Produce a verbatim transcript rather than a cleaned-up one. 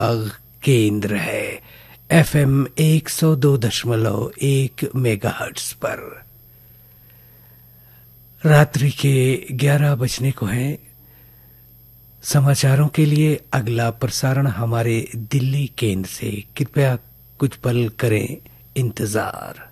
केंद्र है एफएम एक सौ दो दशमलव एक मेगाहर्ट्ज पर। रात्रि के ग्यारह बजने को हैं। समाचारों के लिए अगला प्रसारण हमारे दिल्ली केंद्र से। कृपया कुछ पल करें इंतजार।